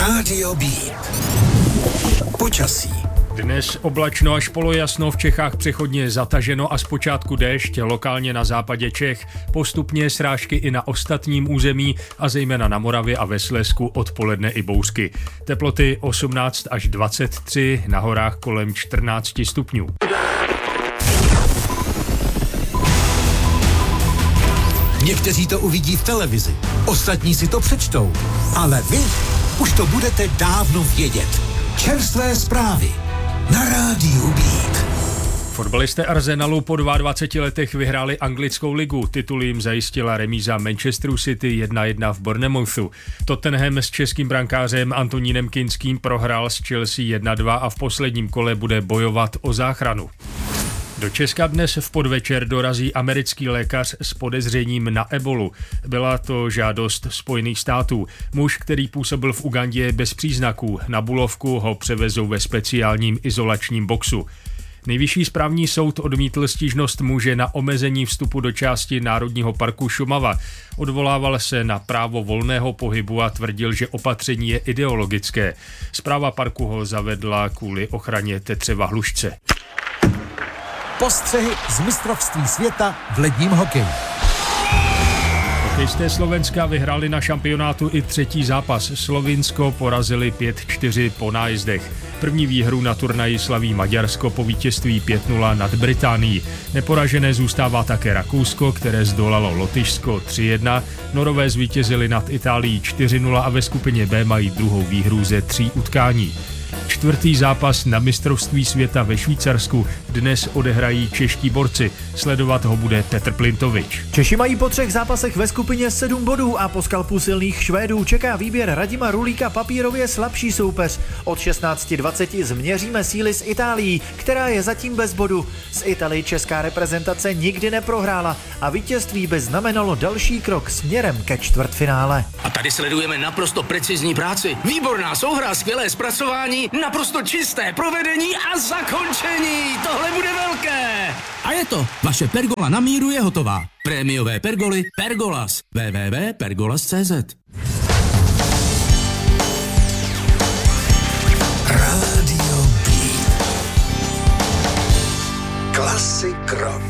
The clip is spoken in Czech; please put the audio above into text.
Rádio B. Počasí. Dnes oblačno až polojasno, v Čechách přechodně zataženo a zpočátku déšť, lokálně na západě Čech, postupně srážky i na ostatním území a zejména na Moravě a ve Slezsku odpoledne i bouřky. Teploty 18 až 23, na horách kolem 14 stupňů. Někteří to uvidí v televizi, ostatní si to přečtou, ale vy už to budete dávno vědět. Čerstvé zprávy na Rádiu Beat. Fotbalisté Arsenalu po 22 letech vyhráli anglickou ligu. Titul jim zajistila remíza Manchesteru City 1-1 v Bournemouthu. Tottenham s českým brankářem Antonínem Kinským prohrál s Chelsea 1-2 a v posledním kole bude bojovat o záchranu. Do Česka dnes v podvečer dorazí americký lékař s podezřením na ebolu. Byla to žádost Spojených států. Muž, který působil v Ugandě bez příznaků, na Bulovku ho převezou ve speciálním izolačním boxu. Nejvyšší správní soud odmítl stížnost muže na omezení vstupu do části Národního parku Šumava. Odvolával se na právo volného pohybu a tvrdil, že opatření je ideologické. Správa parku ho zavedla kvůli ochraně tetřeva hlušce. Postřehy z mistrovství světa v ledním hokeji. Hokejisté Slovenska vyhráli na šampionátu i třetí zápas. Slovinsko porazili 5-4 po nájezdech. První výhru na turnaji slaví Maďarsko po vítězství 5-0 nad Británií. Neporažené zůstává také Rakousko, které zdolalo Lotyšsko 3-1. Norové zvítězili nad Itálií 4-0 a ve skupině B mají druhou výhru ze 3 utkání. Čtvrtý zápas na mistrovství světa ve Švýcarsku dnes odehrají čeští borci. Sledovat ho bude Petr Plintovič. Češi mají po 3 zápasech ve skupině 7 bodů a po skalpu silných Švédů čeká výběr Radima Rulíka papírově slabší soupeř. Od 16:20 změříme síly s Itálií, která je zatím bez bodu. Z Italii česká reprezentace nikdy neprohrála a vítězství by znamenalo další krok směrem ke čtvrtfinále. A tady sledujeme naprosto precizní práci. Výborná souhra, skvělé zpracování, naprosto čisté provedení a zakončení. Tohle bude velké. A je to. Vaše pergola na míru je hotová. Prémiové pergoly Pergolas. www.pergolas.cz. Rádio B. Klasik rock.